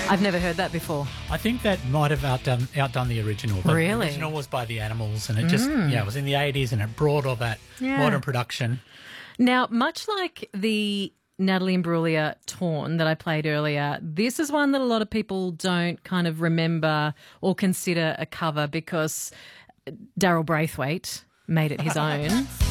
I've never heard that before. I think that might have outdone the original. The Really? original was by the Animals, and it just, it was in the 80s, and it brought all that modern production. Now, much like the Natalie Imbruglia Torn that I played earlier, this is one that a lot of people don't kind of remember or consider a cover because Daryl Braithwaite made it his own.